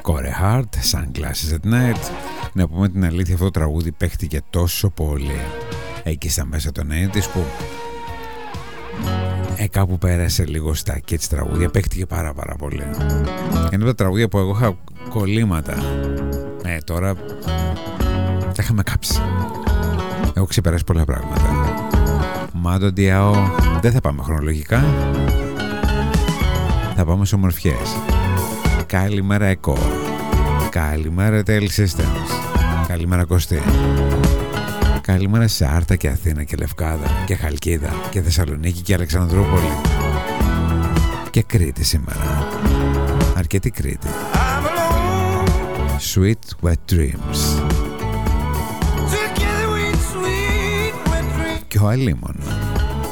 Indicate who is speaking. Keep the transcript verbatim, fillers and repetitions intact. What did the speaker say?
Speaker 1: Core Heart, Sunglasses at Night. Να πούμε την αλήθεια, αυτό το τραγούδι παίχτηκε τόσο πολύ εκεί στα μέσα των ογδόντα που ε, κάπου πέρασε λίγο στα kids τραγούδια, παίχτηκε πάρα πάρα πολύ. Ενώ τα τραγούδια που εγώ είχα κολλήματα, ε, τώρα τα είχαμε κάψει. Έχω ξεπεράσει πολλά πράγματα. Μάντο Διάο, δεν θα πάμε χρονολογικά, θα πάμε σε ομορφιές. Καλημέρα Εκό, καλημέρα Τέλη Systems, καλημέρα Κωστή, καλημέρα σε Άρτα και Αθήνα και Λευκάδα και Χαλκίδα και Θεσσαλονίκη και Αλεξανδρούπολη και Κρήτη σήμερα. Αρκετή Κρήτη. Sweet Wet Dreams και ο Αλίμον.